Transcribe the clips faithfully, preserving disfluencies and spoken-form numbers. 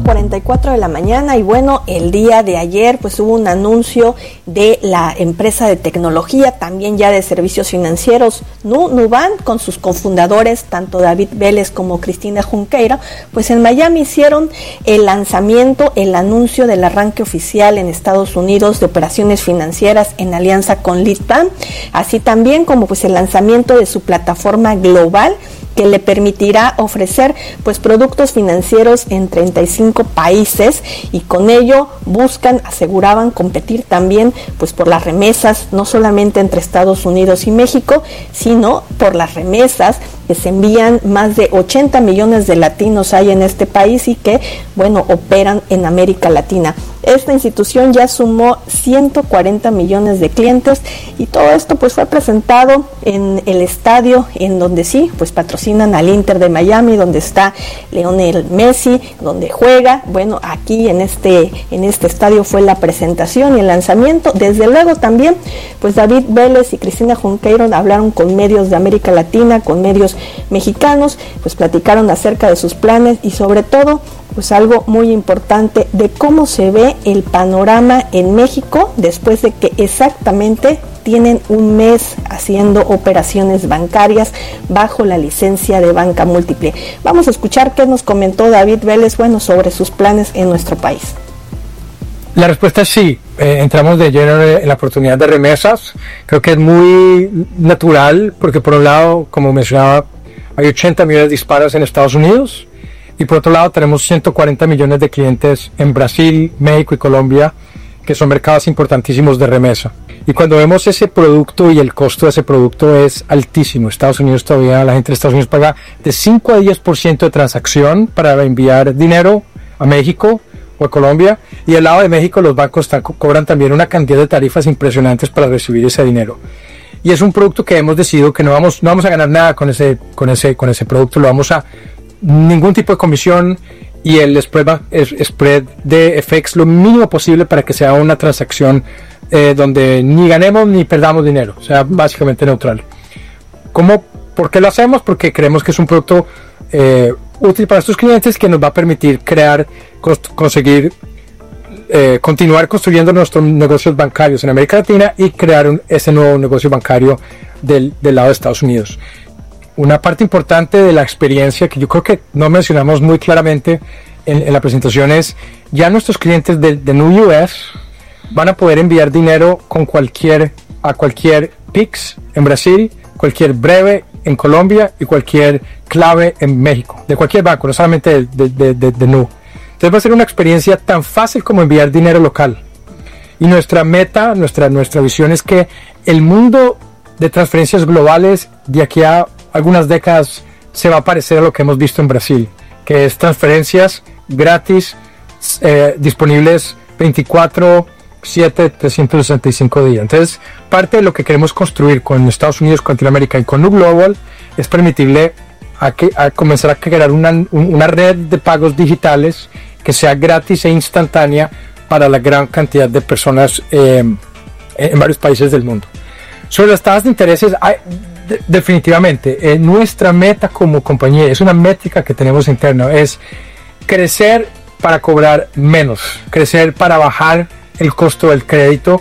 ocho cuarenta y cuatro de la mañana y bueno, el día de ayer pues hubo un anuncio de la empresa de tecnología, también ya de servicios financieros, Nu, Nubank, con sus cofundadores, tanto David Vélez como Cristina Junqueira, pues en Miami hicieron el lanzamiento, el anuncio del arranque oficial en Estados Unidos de operaciones financieras en alianza con Lead Plan, así también como pues el lanzamiento de su plataforma global que le permitirá ofrecer pues productos financieros en treinta y cinco países y con ello buscan, aseguraban, competir también pues por las remesas, no solamente entre Estados Unidos y México, sino por las remesas que se envían. Más de ochenta millones de latinos hay en este país y que, bueno, operan en América Latina. Esta institución ya sumó ciento cuarenta millones de clientes y todo esto pues fue presentado en el estadio en donde sí, pues patrocinan al Inter de Miami, donde está Lionel Messi, donde juega. Bueno, aquí en este en este estadio fue la presentación y el lanzamiento. Desde luego también, pues David Vélez y Cristina Junqueira hablaron con medios de América Latina, con medios mexicanos, pues platicaron acerca de sus planes y sobre todo pues algo muy importante de cómo se ve el panorama en México después de que exactamente tienen un mes haciendo operaciones bancarias bajo la licencia de banca múltiple. Vamos a escuchar qué nos comentó David Vélez, bueno, sobre sus planes en nuestro país. La respuesta es sí. Eh, entramos de lleno en la oportunidad de remesas. Creo que es muy natural porque por un lado, como mencionaba, hay ochenta millones de disparos en Estados Unidos. Y por otro lado tenemos ciento cuarenta millones de clientes en Brasil, México y Colombia, que son mercados importantísimos de remesa. Y cuando vemos ese producto y el costo de ese producto es altísimo. Estados Unidos todavía, la gente de Estados Unidos paga de cinco a diez por ciento de transacción para enviar dinero a México o a Colombia. Y del lado de México los bancos están, cobran también una cantidad de tarifas impresionantes para recibir ese dinero. Y es un producto que hemos decidido que no vamos, no vamos a ganar nada con ese, con ese, con ese producto. Lo vamos a ningún tipo de comisión y el spread, el spread de F X lo mínimo posible para que sea una transacción eh, donde ni ganemos ni perdamos dinero, o sea, básicamente neutral. ¿Cómo? ¿Por qué lo hacemos? Porque creemos que es un producto eh, útil para estos clientes que nos va a permitir crear, cost- conseguir, eh, continuar construyendo nuestros negocios bancarios en América Latina y crear un, ese nuevo negocio bancario del, del lado de Estados Unidos. Una parte importante de la experiencia que yo creo que no mencionamos muy claramente en, en la presentación es ya nuestros clientes de, de Nu U S van a poder enviar dinero con cualquier a cualquier P I X en Brasil, cualquier breve en Colombia y cualquier clave en México, de cualquier banco, no solamente de, de, de, de, de Nu. Entonces va a ser una experiencia tan fácil como enviar dinero local. Y nuestra meta, nuestra, nuestra visión es que el mundo de transferencias globales de aquí a algunas décadas se va a parecer a lo que hemos visto en Brasil, que es transferencias gratis, eh, disponibles veinticuatro siete, trescientos sesenta y cinco días. Entonces, parte de lo que queremos construir con Estados Unidos, con Latinoamérica y con Nu Global es permitirle a, que, a comenzar a crear una, una red de pagos digitales que sea gratis e instantánea para la gran cantidad de personas eh, en varios países del mundo. Sobre las tasas de intereses, hay, de, definitivamente, eh, nuestra meta como compañía, es una métrica que tenemos interna, es crecer para cobrar menos, crecer para bajar el costo del crédito.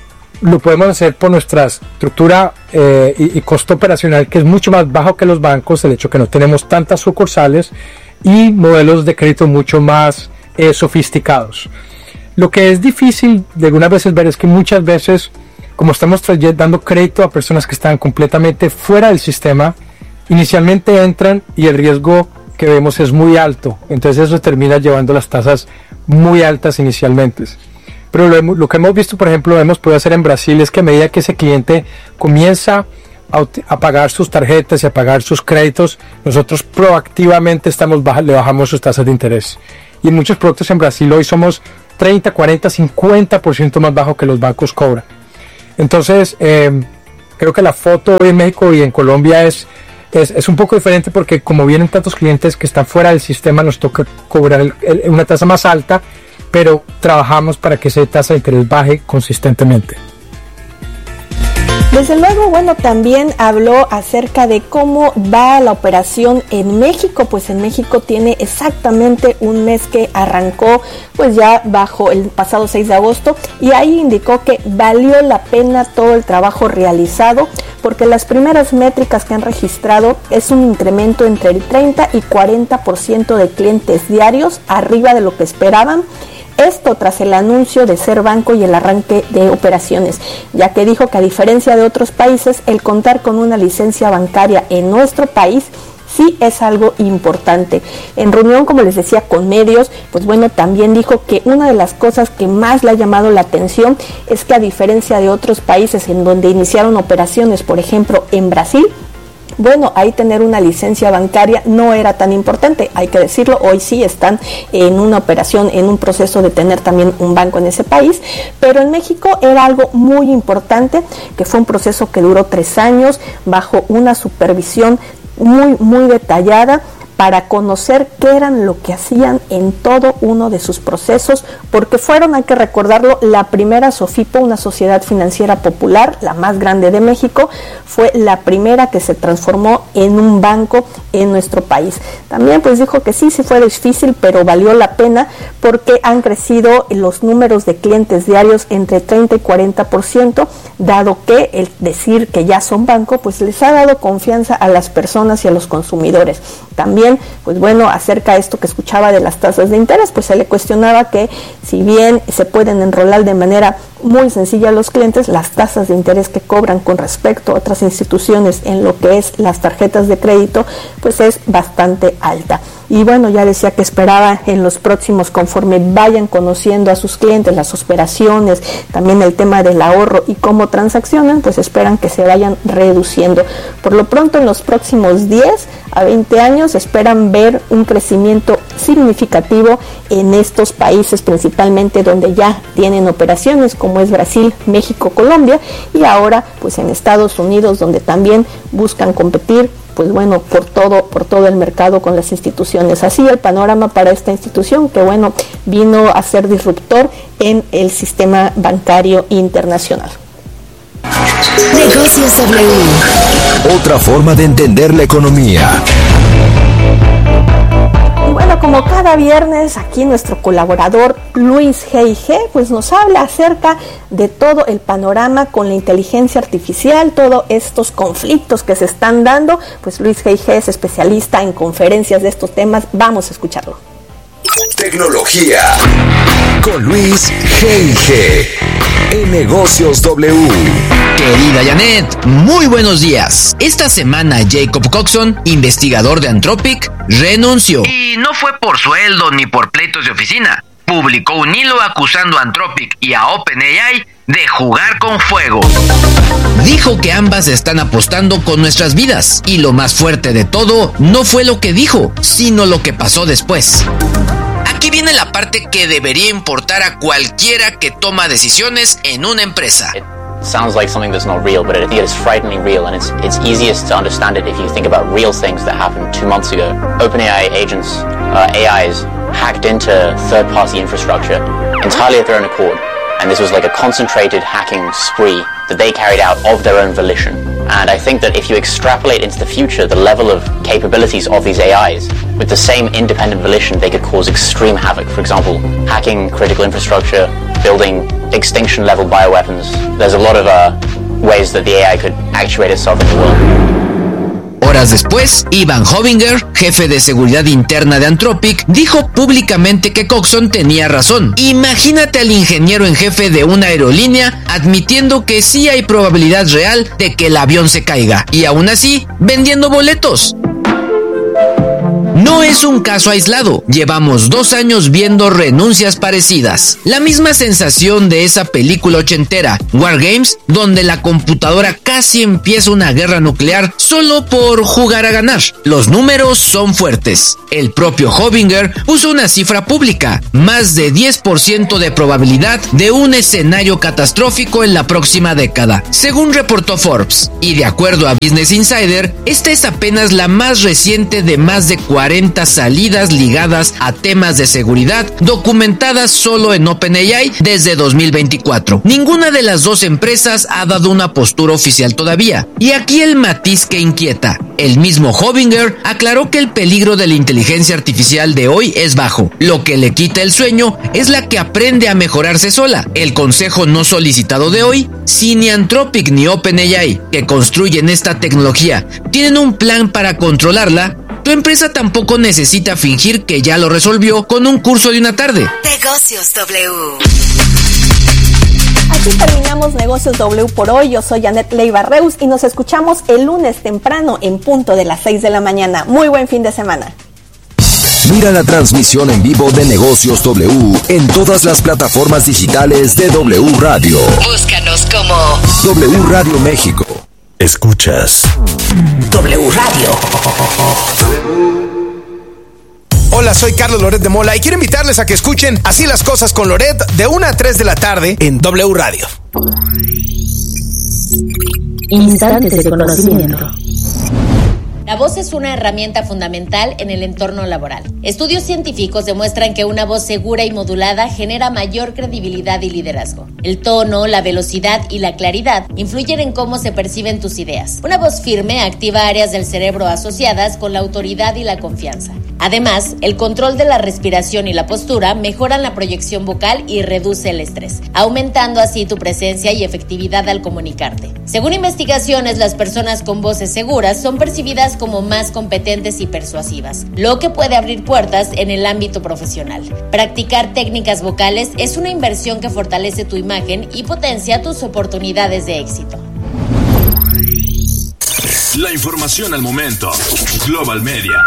Lo podemos hacer por nuestra estructura eh, y, y costo operacional, que es mucho más bajo que los bancos, el hecho que no tenemos tantas sucursales y modelos de crédito mucho más eh, sofisticados. Lo que es difícil de algunas veces ver es que muchas veces, como estamos dando crédito a personas que están completamente fuera del sistema, inicialmente entran y el riesgo que vemos es muy alto, entonces eso termina llevando las tasas muy altas inicialmente. Pero lo, lo que hemos visto, por ejemplo, hemos podido hacer en Brasil es que a medida que ese cliente comienza a, a pagar sus tarjetas y a pagar sus créditos, nosotros proactivamente estamos baja, le bajamos sus tasas de interés. Y en muchos productos en Brasil hoy somos treinta, cuarenta, cincuenta por ciento más bajo que los bancos cobran. Entonces, eh, creo que la foto hoy en México y en Colombia es, es, es un poco diferente porque como vienen tantos clientes que están fuera del sistema, nos toca cobrar el, el, una tasa más alta, pero trabajamos para que esa tasa de interés baje consistentemente. Desde luego, bueno, también habló acerca de cómo va la operación en México, pues en México tiene exactamente un mes que arrancó, pues ya bajo el pasado seis de agosto, y ahí indicó que valió la pena todo el trabajo realizado, porque las primeras métricas que han registrado es un incremento entre el treinta y cuarenta por ciento de clientes diarios, arriba de lo que esperaban. Esto tras el anuncio de ser banco y el arranque de operaciones, ya que dijo que a diferencia de otros países, el contar con una licencia bancaria en nuestro país sí es algo importante. En reunión, como les decía, con medios, pues bueno, también dijo que una de las cosas que más le ha llamado la atención es que a diferencia de otros países en donde iniciaron operaciones, por ejemplo, en Brasil, bueno, ahí tener una licencia bancaria no era tan importante, hay que decirlo, hoy sí están en una operación, en un proceso de tener también un banco en ese país, pero en México era algo muy importante, que fue un proceso que duró tres años, bajo una supervisión muy, muy detallada, para conocer qué eran lo que hacían en todo uno de sus procesos, porque fueron, hay que recordarlo, la primera SOFIPO, una sociedad financiera popular, la más grande de México, fue la primera que se transformó en un banco en nuestro país. También pues dijo que sí, sí fue difícil, pero valió la pena, porque han crecido los números de clientes diarios entre treinta y cuarenta por ciento, dado que el decir que ya son banco, pues les ha dado confianza a las personas y a los consumidores. También, pues bueno, acerca de esto que escuchaba de las tasas de interés, pues se le cuestionaba que si bien se pueden enrolar de manera muy sencilla a los clientes, las tasas de interés que cobran con respecto a otras instituciones en lo que es las tarjetas de crédito, pues es bastante alta. Y bueno, ya decía que esperaba en los próximos, conforme vayan conociendo a sus clientes, las operaciones, también el tema del ahorro y cómo transaccionan, pues esperan que se vayan reduciendo. Por lo pronto, en los próximos diez a veinte años esperan ver un crecimiento significativo en estos países, principalmente donde ya tienen operaciones, como es Brasil, México, Colombia, y ahora pues en Estados Unidos, donde también buscan competir, pues bueno, por todo, por todo el mercado con las instituciones. Así el panorama para esta institución, que bueno, vino a ser disruptor en el sistema bancario internacional. Negocios W. Otra forma de entender la economía. Y bueno, como cada viernes, aquí nuestro colaborador Luis G I G pues nos habla acerca de todo el panorama con la inteligencia artificial, todos estos conflictos que se están dando. Pues Luis G I G es especialista en conferencias de estos temas. Vamos a escucharlo. Tecnología con Luis G I G en Negocios W. Querida Janet, muy buenos días. Esta semana Jacob Coxon, investigador de Anthropic, renunció. Y no fue por sueldo ni por pleitos de oficina. Publicó un hilo acusando a Anthropic y a OpenAI de jugar con fuego. Dijo que ambas están apostando con nuestras vidas. Y lo más fuerte de todo, no fue lo que dijo, sino lo que pasó después. Aquí viene la parte que debería importar a cualquiera que toma decisiones en una empresa. It sounds like something that's not real, but I think it is frighteningly real, and it's it's easiest to understand it if you think about real things that happened two months ago. OpenAI agents, uh, A Is, hacked into third-party infrastructure entirely of their own accord, and this was like a concentrated hacking spree that they carried out of their own volition. And I think that if you extrapolate into the future the level of capabilities of these A Is, with the same independent volition, they could cause extreme havoc. For example, hacking critical infrastructure, building extinction-level bioweapons. There's a lot of uh, ways that the A I could actuate itself in the world. Horas después, Ivan Hovinger, jefe de seguridad interna de Anthropic, dijo públicamente que Coxon tenía razón. Imagínate al ingeniero en jefe de una aerolínea admitiendo que sí hay probabilidad real de que el avión se caiga, y aún así, vendiendo boletos. No es un caso aislado, llevamos dos años viendo renuncias parecidas. La misma sensación de esa película ochentera, War Games, donde la computadora casi empieza una guerra nuclear solo por jugar a ganar. Los números son fuertes. El propio Hovinger puso una cifra pública, más de diez por ciento de probabilidad de un escenario catastrófico en la próxima década, según reportó Forbes. Y de acuerdo a Business Insider, esta es apenas la más reciente de más de cuarenta cuarenta salidas ligadas a temas de seguridad, documentadas solo en OpenAI desde dos mil veinticuatro. Ninguna de las dos empresas ha dado una postura oficial todavía. Y aquí el matiz que inquieta. El mismo Hovinger aclaró que el peligro de la inteligencia artificial de hoy es bajo. Lo que le quita el sueño es la que aprende a mejorarse sola. El consejo no solicitado de hoy: si ni Anthropic ni OpenAI, que construyen esta tecnología, tienen un plan para controlarla, tu empresa tampoco necesita fingir que ya lo resolvió con un curso de una tarde. Negocios W. Aquí terminamos Negocios W por hoy. Yo soy Janet Leiva Reus y nos escuchamos el lunes temprano en punto de las seis de la mañana. Muy buen fin de semana. Mira la transmisión en vivo de Negocios W en todas las plataformas digitales de W Radio. Búscanos como W Radio México. Escuchas W Radio. Hola, soy Carlos Loret de Mola y quiero invitarles a que escuchen Así las cosas con Loret de una a tres de la tarde en W Radio. Instantes de conocimiento. La voz es una herramienta fundamental en el entorno laboral. Estudios científicos demuestran que una voz segura y modulada genera mayor credibilidad y liderazgo. El tono, la velocidad y la claridad influyen en cómo se perciben tus ideas. Una voz firme activa áreas del cerebro asociadas con la autoridad y la confianza. Además, el control de la respiración y la postura mejoran la proyección vocal y reduce el estrés, aumentando así tu presencia y efectividad al comunicarte. Según investigaciones, las personas con voces seguras son percibidas como más competentes y persuasivas, lo que puede abrir puertas en el ámbito profesional. Practicar técnicas vocales es una inversión que fortalece tu imagen y potencia tus oportunidades de éxito. La información al momento. Global Media.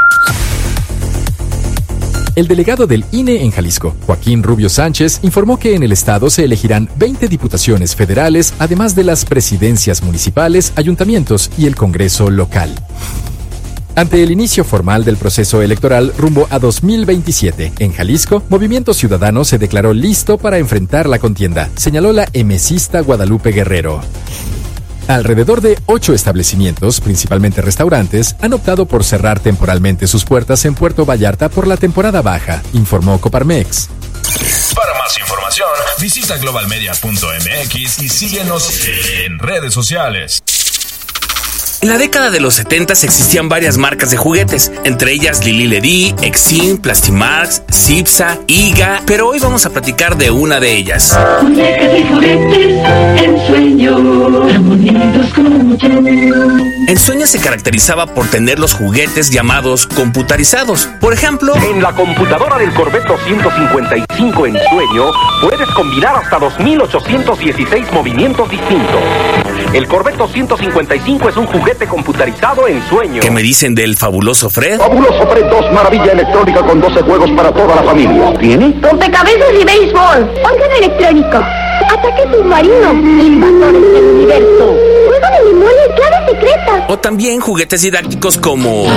El delegado del I N E en Jalisco, Joaquín Rubio Sánchez, informó que en el estado se elegirán veinte diputaciones federales, además de las presidencias municipales, ayuntamientos y el Congreso local. Ante el inicio formal del proceso electoral rumbo a dos mil veintisiete, en Jalisco, Movimiento Ciudadano se declaró listo para enfrentar la contienda, señaló la emesista Guadalupe Guerrero. Alrededor de ocho establecimientos, principalmente restaurantes, han optado por cerrar temporalmente sus puertas en Puerto Vallarta por la temporada baja, informó Coparmex. Para más información, visita global media punto m x y síguenos en redes sociales. En la década de los setentas existían varias marcas de juguetes, entre ellas Lili Ledy, Exim, Plastimax, Cipsa, Iga, pero hoy vamos a platicar de una de ellas. Muñecas y juguetes, Ensueño, tan bonitos como yo. Ensueño se caracterizaba por tener los juguetes llamados computarizados. Por ejemplo, en la computadora del Corvette doscientos cincuenta y cinco Ensueño puedes combinar hasta dos mil ochocientos dieciséis movimientos distintos. El Corvette doscientos cincuenta y cinco es un juguete computarizado Ensueño. ¿Qué me dicen del fabuloso Fred? Fabuloso Fred dos, maravilla electrónica con doce juegos para toda la familia. ¿Tiene? Rompecabezas y béisbol. Órgano electrónico. Ataque submarino. Invasores del universo. Juego de memoria y claves secretas. O también juguetes didácticos como